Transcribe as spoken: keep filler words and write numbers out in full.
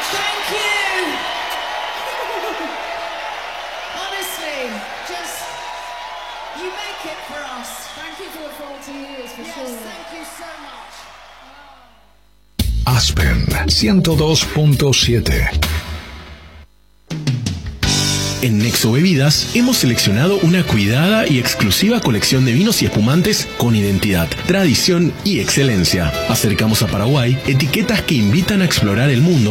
Thank you. Honestly, just you make it for us. Thank you for the forty years, for yes, sure. Yes, thank you so much. Aspen ciento dos punto siete. En Nexo Bebidas hemos seleccionado una cuidada y exclusiva colección de vinos y espumantes con identidad, tradición y excelencia. Acercamos a Paraguay etiquetas que invitan a explorar el mundo